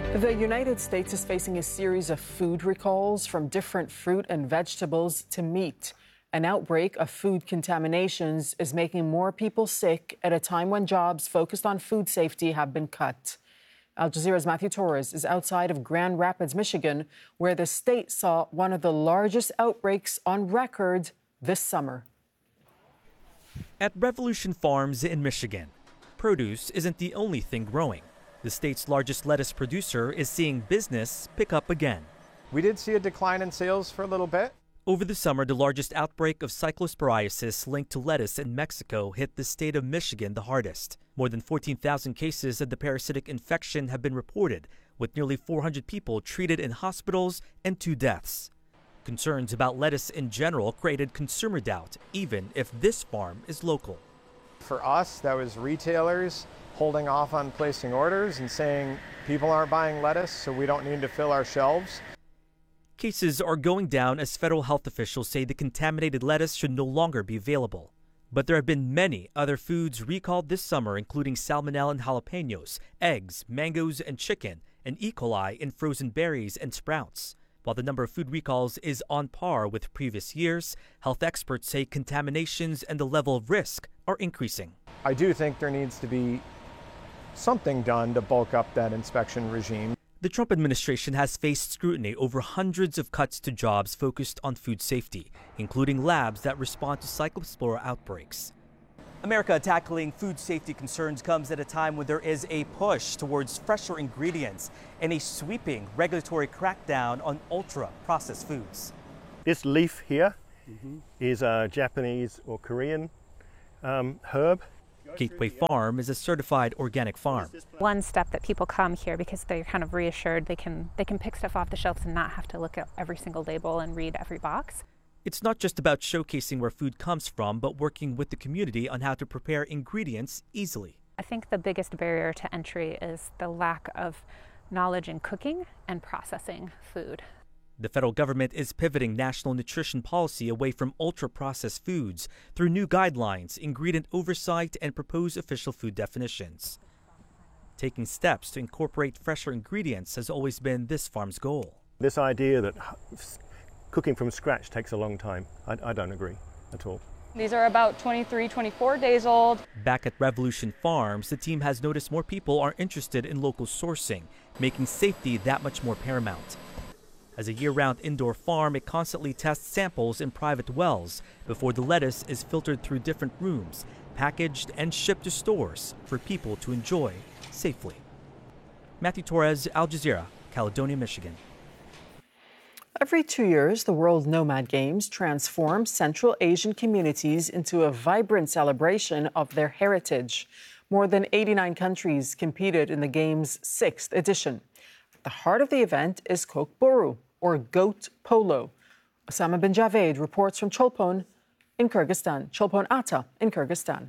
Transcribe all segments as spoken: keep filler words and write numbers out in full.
The United States is facing a series of food recalls, from different fruit and vegetables to meat. An outbreak of food contaminations is making more people sick at a time when jobs focused on food safety have been cut. Al Jazeera's Matthew Torres is outside of Grand Rapids, Michigan, where the state saw one of the largest outbreaks on record this summer. At Revolution Farms in Michigan, produce isn't the only thing growing. The state's largest lettuce producer is seeing business pick up again. We did see a decline in sales for a little bit. Over the summer, the largest outbreak of cyclosporiasis linked to lettuce in Mexico hit the state of Michigan the hardest. More than fourteen thousand cases of the parasitic infection have been reported, with nearly four hundred people treated in hospitals and two deaths. Concerns about lettuce in general created consumer doubt, even if this farm is local. For us, that was retailers holding off on placing orders and saying people aren't buying lettuce, so we don't need to fill our shelves. Cases are going down as federal health officials say the contaminated lettuce should no longer be available. But there have been many other foods recalled this summer, including salmonella in jalapenos, eggs, mangoes, and chicken, and E. coli in frozen berries and sprouts. While the number of food recalls is on par with previous years, health experts say contaminations and the level of risk are increasing. I do think there needs to be something done to bulk up that inspection regime. The Trump administration has faced scrutiny over hundreds of cuts to jobs focused on food safety, including labs that respond to Cyclospora outbreaks. America tackling food safety concerns comes at a time when there is a push towards fresher ingredients and a sweeping regulatory crackdown on ultra-processed foods. This leaf here mm-hmm. is a Japanese or Korean um, herb. Gateway Farm is a certified organic farm. One step that people come here because they're kind of reassured they can they can pick stuff off the shelves and not have to look at every single label and read every box. It's not just about showcasing where food comes from, but working with the community on how to prepare ingredients easily. I think the biggest barrier to entry is the lack of knowledge in cooking and processing food. The federal government is pivoting national nutrition policy away from ultra-processed foods through new guidelines, ingredient oversight, and proposed official food definitions. Taking steps to incorporate fresher ingredients has always been this farm's goal. This idea that cooking from scratch takes a long time, I, I don't agree at all. These are about twenty-three, twenty-four days old. Back at Revolution Farms, the team has noticed more people are interested in local sourcing, making safety that much more paramount. As a year-round indoor farm, it constantly tests samples in private wells before the lettuce is filtered through different rooms, packaged and shipped to stores for people to enjoy safely. Matthew Torres, Al Jazeera, Caledonia, Michigan. Every two years, the World Nomad Games transform Central Asian communities into a vibrant celebration of their heritage. More than eighty-nine countries competed in the Games' sixth edition. At the heart of the event is Kokboru, or goat polo. Osama bin Javed reports from Cholpon in Kyrgyzstan. Cholpon Ata in Kyrgyzstan.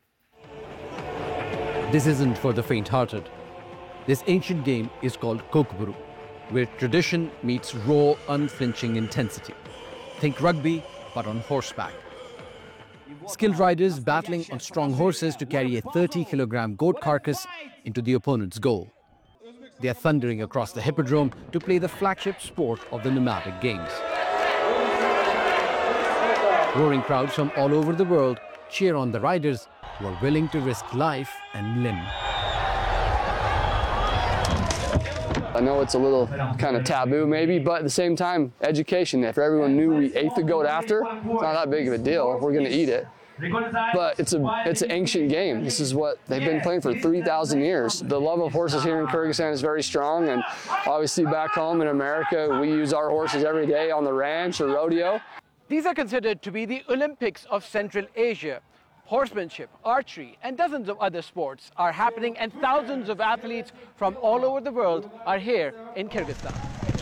This isn't for the faint-hearted. This ancient game is called Kokboru, where tradition meets raw, unflinching intensity. Think rugby, but on horseback. Skilled riders battling on strong horses to carry a thirty kilogram goat carcass into the opponent's goal. They are thundering across the hippodrome to play the flagship sport of the nomadic games. Roaring crowds from all over the world cheer on the riders who are willing to risk life and limb. I know it's a little kind of taboo maybe, but at the same time, education. If everyone knew we ate the goat after, it's not that big of a deal. We're going to eat it. But it's a it's an ancient game. This is what they've been playing for three thousand years. The love of horses here in Kyrgyzstan is very strong, and obviously back home in America, we use our horses every day on the ranch or rodeo. These are considered to be the Olympics of Central Asia. Horsemanship, archery, and dozens of other sports are happening, and thousands of athletes from all over the world are here in Kyrgyzstan.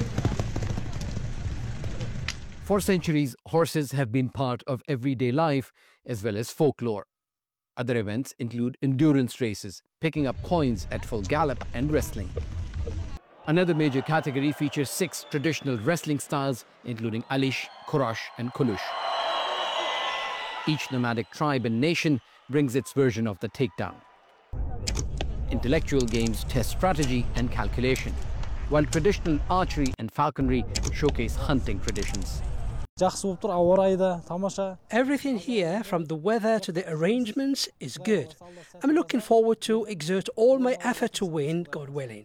For centuries, horses have been part of everyday life as well as folklore. Other events include endurance races, picking up coins at full gallop, and wrestling. Another major category features six traditional wrestling styles, including Alish, Kurash, and Kulush. Each nomadic tribe and nation brings its version of the takedown. Intellectual games test strategy and calculation. while traditional archery and falconry showcase hunting traditions. Everything here, from the weather to the arrangements, is good. I'm looking forward to exert all my effort to win, God willing.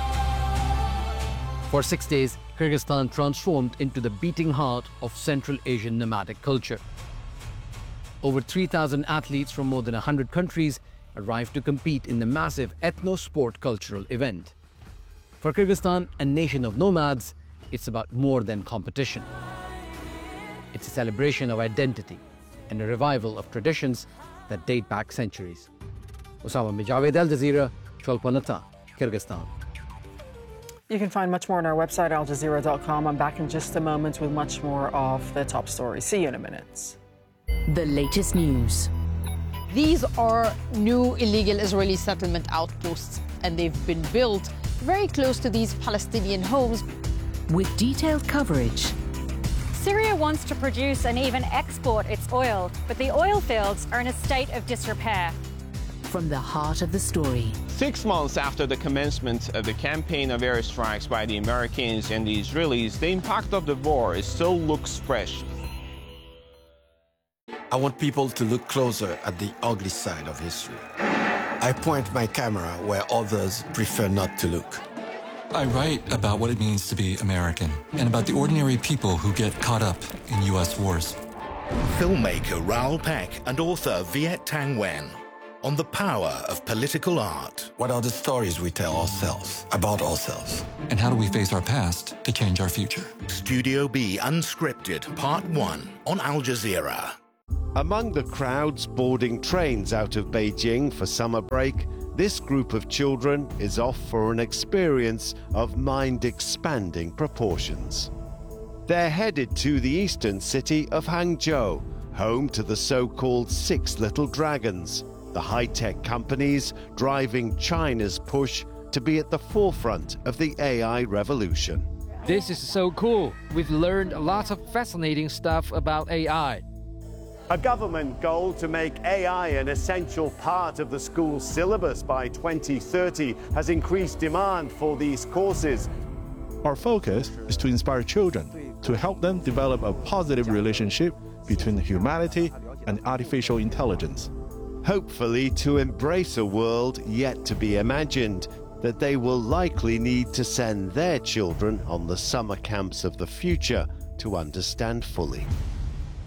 For six days, Kyrgyzstan transformed into the beating heart of Central Asian nomadic culture. Over three thousand athletes from more than one hundred countries arrived to compete in the massive ethno-sport cultural event. For Kyrgyzstan, a nation of nomads, it's about more than competition. It's a celebration of identity and a revival of traditions that date back centuries. Osama Mijaved, Al Jazeera, Cholpon Ata, Kyrgyzstan. You can find much more on our website, al jazeera dot com. I'm back in just a moment with much more of the top stories. See you in a minute. The latest news. These are new illegal Israeli settlement outposts, and they've been built very close to these Palestinian homes. With detailed coverage. Syria wants to produce and even export its oil, but the oil fields are in a state of disrepair. From the heart of the story. Six months after the commencement of the campaign of airstrikes by the Americans and the Israelis, the impact of the war still looks fresh. I want people to look closer at the ugly side of history. I point my camera where others prefer not to look. I write about what it means to be American and about the ordinary people who get caught up in U S wars. Filmmaker Raoul Peck and author Viet Thanh Nguyen on the power of political art. What are the stories we tell ourselves about ourselves? And how do we face our past to change our future? Studio B Unscripted Part one on Al Jazeera. Among the crowds boarding trains out of Beijing for summer break, this group of children is off for an experience of mind-expanding proportions. They're headed to the eastern city of Hangzhou, home to the so-called Six Little Dragons, the high-tech companies driving China's push to be at the forefront of the A I revolution. This is so cool. We've learned a lot of fascinating stuff about A I. A government goal to make A I an essential part of the school syllabus by twenty thirty has increased demand for these courses. Our focus is to inspire children, to help them develop a positive relationship between humanity and artificial intelligence. Hopefully to embrace a world yet to be imagined that they will likely need to send their children on the summer camps of the future to understand fully.